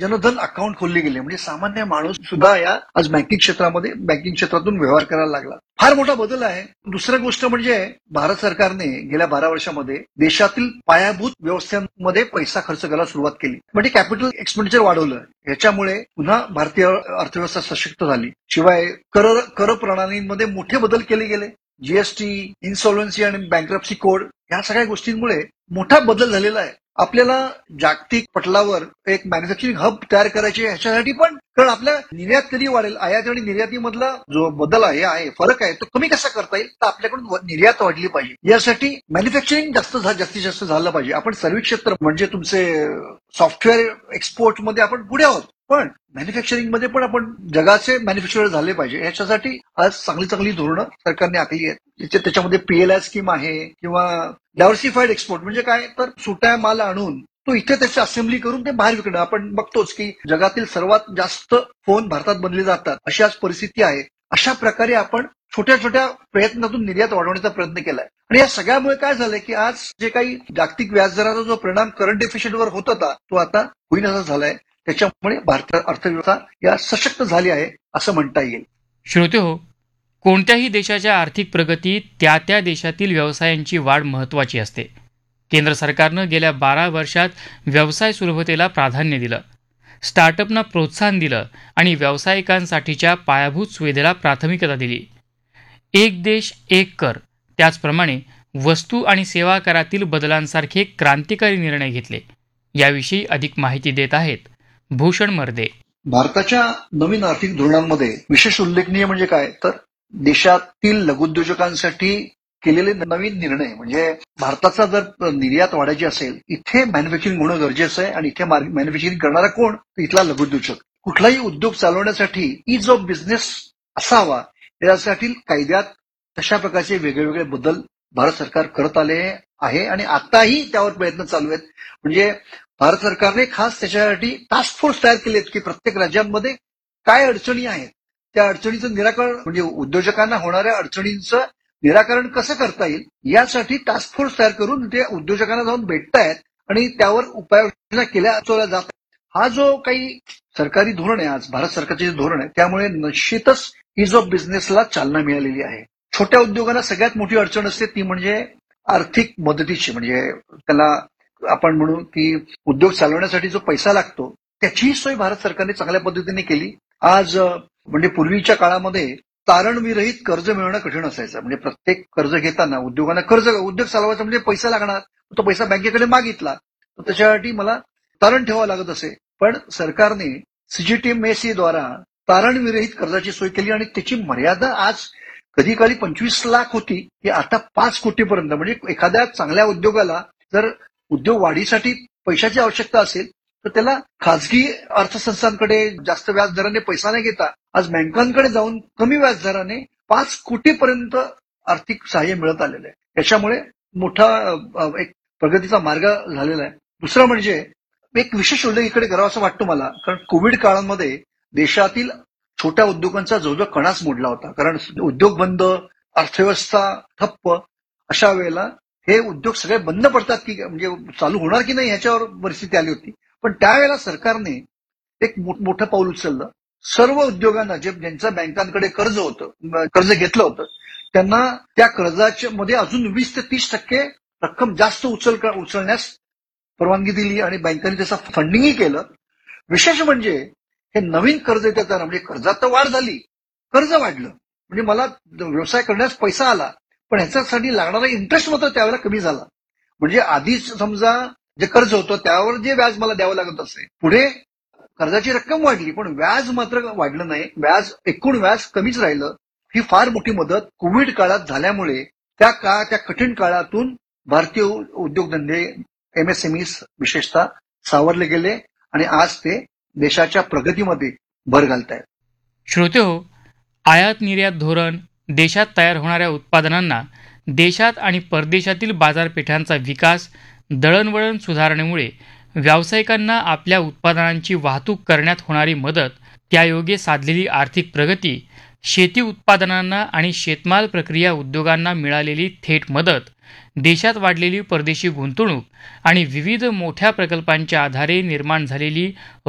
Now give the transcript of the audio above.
Jan Dhan account खोलले गेले. म्हणजे सामान्य माणूस सुद्धा या आज बँकिंग क्षेत्रातून व्यवहार करायला लागला. फार मोठा बदल आहे. दुसरी गोष्ट म्हणजे भारत सरकारने गेल्या 12 वर्षामध्ये देशातील पायाभूत व्यवस्थांमध्ये पैसा खर्च करायला सुरुवात केली. म्हणजे कॅपिटल एक्सपेंडिचर वाढवलं. याच्यामुळे पुन्हा भारतीय अर्थव्यवस्था सशक्त झाली. शिवाय कर प्रणालीमध्ये मोठे बदल केले गेले. जीएसटी, इन्सॉल्व्हन्सी आणि बँक्रप्सी कोड या सगळ्या गोष्टींमुळे मोठा बदल झालेला आहे. आपल्याला जागतिक पटलावर एक मॅन्युफॅक्चरिंग हब तयार करायचे ह्याच्यासाठी पण, कारण आपल्या निर्यात कधी वाढेल, आयात आणि निर्यातीमधला जो बदल आहे फरक आहे तो कमी कसा करता येईल, तर आपल्याकडून निर्यात वाढली पाहिजे. यासाठी मॅन्युफॅक्चरिंग जास्तीत जास्त झालं पाहिजे. आपण सर्व्हिस क्षेत्र म्हणजे तुमचे सॉफ्टवेअर एक्सपोर्ट मध्ये आपण पुढे आहोत, पण मॅन्युफॅक्चरिंग मध्ये पण आपण जगाचे मॅन्युफॅक्चरर झाले पाहिजे. याच्यासाठी आज चांगली धोरणं सरकारने आखली आहेत. त्याच्यामध्ये पीएलआय स्कीम आहे किंवा डायव्हर्सिफाईड एक्सपोर्ट म्हणजे काय, तर सुट्या माल आणून तो इथे त्याची असेंब्ली करून ते बाहेर विकणं. आपण बघतोच की जगातील सर्वात जास्त फोन भारतात बनले जातात, अशी आज परिस्थिती आहे. अशा प्रकारे आपण छोट्या प्रयत्नातून निर्यात वाढवण्याचा प्रयत्न केलाय. आणि या सगळ्यामुळे काय झालंय की आज जे काही जागतिक व्याजदराचा जो परिणाम करंट डेफिसिटवर होत होता तो आता होईनासा झालाय. त्याच्यामुळे भारतीय अर्थव्यवस्था या सशक्त झाली आहे असं म्हणता येईल. श्रोतेहो, कोणत्याही देशाच्या आर्थिक प्रगतीत त्या देशातील व्यवसायांची वाढ महत्त्वाची असते. केंद्र सरकारनं गेल्या 12 वर्षात व्यवसाय सुलभतेला प्राधान्य दिलं, स्टार्टअपना प्रोत्साहन दिलं आणि व्यावसायिकांसाठीच्या पायाभूत सुविधेला प्राथमिकता दिली. एक देश एक कर, त्याचप्रमाणे वस्तू आणि सेवा करातील बदलांसारखे क्रांतिकारी निर्णय घेतले. याविषयी अधिक माहिती देत आहेत भूषण मर्दे. भारताच्या नवीन आर्थिक धोरणांमध्ये विशेष उल्लेखनीय म्हणजे काय, तर देशातील लघुउद्योजकांसाठी केलेले नवीन निर्णय. म्हणजे भारताचा जर निर्यात वाढायची असेल, इथे मॅन्युफॅक्चरिंग होणं गरजेचं आहे. आणि इथे मॅन्युफॅक्चरिंग करणारा कोण, तर इथला लघुउद्योजक. कुठलाही उद्योग चालवण्यासाठी इज ऑफ बिझनेस असावा, यासाठी कायद्यात तशा प्रकारचे वेगवेगळे बदल भारत सरकार करत आले आहे आणि आताही त्यावर प्रयत्न चालू आहेत. म्हणजे भारत सरकारने खास त्याच्यासाठी टास्क फोर्स तयार केलेत की प्रत्येक राज्यांमध्ये काय अडचणी आहेत, त्या अडचणीचं निराकरण, म्हणजे उद्योजकांना होणाऱ्या अडचणींचं निराकरण कसं करता येईल यासाठी टास्क फोर्स तयार करून ते उद्योजकांना जाऊन भेटतायत आणि त्यावर उपाययोजना केल्या जात आहेत. हा जो काही सरकारी धोरण आहे, आज भारत सरकारचे जे धोरण आहे, त्यामुळे निश्चितच इज ऑफ बिझनेसला चालना मिळालेली आहे. छोट्या उद्योगांना सगळ्यात मोठी अडचण असते ती म्हणजे आर्थिक मदतीची. म्हणजे त्याला आपण म्हणू की उद्योग चालवण्यासाठी जो पैसा लागतो त्याचीही सोय भारत सरकारने चांगल्या पद्धतीने केली. आज म्हणजे पूर्वीच्या काळामध्ये तारणविरहित कर्ज मिळणं कठीण असायचं. म्हणजे प्रत्येक कर्ज घेताना उद्योग चालवायचा म्हणजे पैसा लागणार, तो पैसा बँकेकडे मागितला तर त्याच्यासाठी मला तारण ठेवावं लागत असे. पण सरकारने सीजीटीएमएसी द्वारा तारणविरहित कर्जाची सोय केली आणि त्याची मर्यादा आज कधी काळी 25 लाख होती, ती आता 5 कोटीपर्यंत. म्हणजे एखाद्या चांगल्या उद्योगाला जर उद्योग वाढीसाठी पैशाची आवश्यकता असेल तर त्याला खाजगी अर्थसंस्थांकडे जास्त व्याजदराने पैसा नाही घेता आज बँकांकडे जाऊन कमी व्याजदराने 5 कोटीपर्यंत आर्थिक सहाय्य मिळत आलेलं आहे. त्याच्यामुळे मोठा एक प्रगतीचा मार्ग झालेला आहे. दुसरं म्हणजे एक विशेष उल्लेख इकडे करावा असं वाटतं मला, कारण कोविड काळामध्ये देशातील छोट्या उद्योगांचा जवळजवळ कणाच मोडला होता. कारण उद्योग बंद, अर्थव्यवस्था ठप्प, अशा वेळेला हे उद्योग सगळे बंद पडतात की म्हणजे चालू होणार की नाही ह्याच्यावर परिस्थिती आली होती. पण त्यावेळेला सरकारने एक मोठं पाऊल उचललं. सर्व उद्योगांना ज्यांचं बँकांकडे कर्ज घेतलं होतं त्यांना त्या कर्जाच्या मध्ये अजून 20 ते 30% रक्कम जास्त उचलण्यास परवानगी दिली आणि बँकांनी त्याचं फंडिंगही केलं. विशेष म्हणजे हे नवीन कर्ज देताना म्हणजे कर्जात तर वाढ झाली, कर्ज वाढलं, म्हणजे मला व्यवसाय करण्यास पैसा आला, पण ह्याच्यासाठी लागणारा इंटरेस्ट मात्र त्यावेळेला कमी झाला. म्हणजे आधीच समजा जे कर्ज होतं त्यावर जे व्याज मला द्यावं लागत असे, पुढे कर्जाची रक्कम वाढली पण व्याज मात्र वाढलं नाही, एकूण व्याज कमीच राहिलं. ही फार मोठी मदत कोविड काळात झाल्यामुळे त्या कठीण काळातून भारतीय उद्योगधंदे एमएसएमई विशेषतः सावरले गेले आणि आज ते देशाच्या प्रगतीमध्ये भर घालतायत. श्रोतेहो, आयात निर्यात धोरण, देशात तयार होणाऱ्या उत्पादनांना देशात आणि परदेशातील बाजारपेठांचा विकास, दळणवळण सुधारणेमुळे व्यावसायिकांना आपल्या उत्पादनांची वाहतूक करण्यात होणारी मदत, त्यायोगे साधलेली आर्थिक प्रगती, शेती उत्पादनांना आणि शेतमाल प्रक्रिया उद्योगांना मिळालेली थेट मदत, देशात वाढलेली परदेशी गुंतवणूक आणि विविध मोठ्या प्रकल्पांच्या आधारे निर्माण झालेली